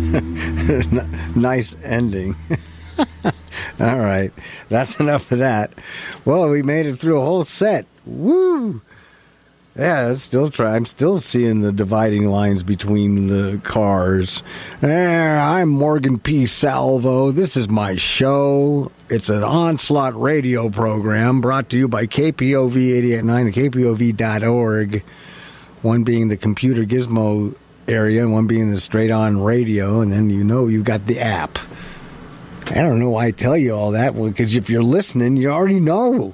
Nice ending. All right. That's enough of that. Well, we made it through a whole set. Woo! Yeah, I'm still seeing the dividing lines between the cars. I'm Morgan P. Salvo. This is my show. It's an Onslaught radio program brought to you by KPOV 88.9 and KPOV.org. One being the computer gizmo area and one being the straight-on radio. And then you've got the app. I don't know why I tell you all that. Well, because if you're listening, you already know.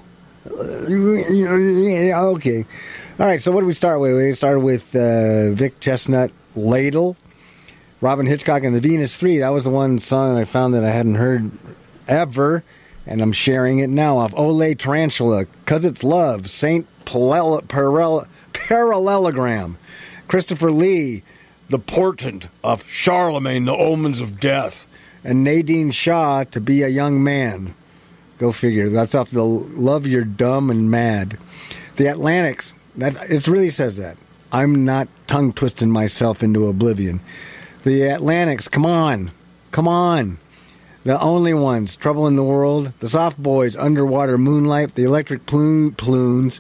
Okay. All right, so what did we start with? We started with Vic Chestnut, Ladle, Robin Hitchcock, and the Venus 3. That was the one song I found that I hadn't heard ever, and I'm sharing it now off Ole Tarantula, 'Cause It's Love, Saint Parallelogram, Christopher Lee, The Portent of Charlemagne, The Omens of Death, and Nadine Shaw, To Be a Young Man. Go figure. That's off the Love You're Dumb and Mad. The Atlantics. It really says that. I'm not tongue-twisting myself into oblivion. The Atlantics, come on. Come on. The Only Ones, Trouble in the World. The Soft Boys, Underwater Moonlight. The Electric Prunes.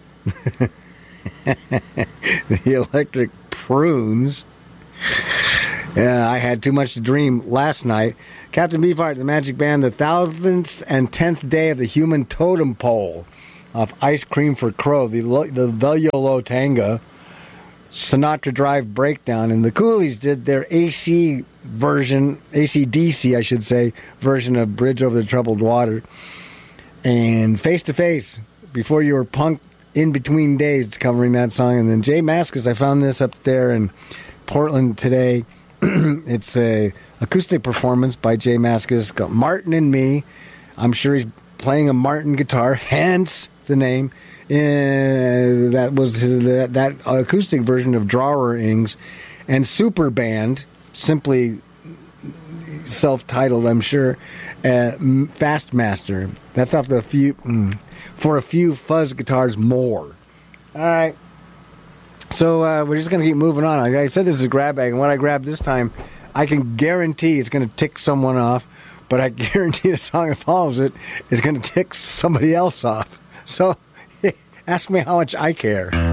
The Electric Prunes. Yeah, I had too much to dream last night. Captain Beefheart, The Magic Band. The 1000th and 10th Day of the Human Totem Pole. Off Ice Cream for Crow, the Yolo Tanga, Sinatra Drive Breakdown, and the Coolies did their AC DC, I should say, version of Bridge Over the Troubled Water. And Face to Face, Before You Were Punked In Between Days, covering that song. And then Jay Mascis, I found this up there in Portland today. It's a acoustic performance by Jay Mascis, got Martin and Me. I'm sure he's playing a Martin guitar, hence the name. That was that acoustic version of Drawings, and Super Band, simply self-titled, I'm sure, Fast Master. That's off the For a Few Fuzz Guitars More. All right. So we're just going to keep moving on. Like I said, this is a grab bag, and what I grabbed this time, I can guarantee it's going to tick someone off, but I guarantee the song that follows it is going to tick somebody else off. So ask me how much I care.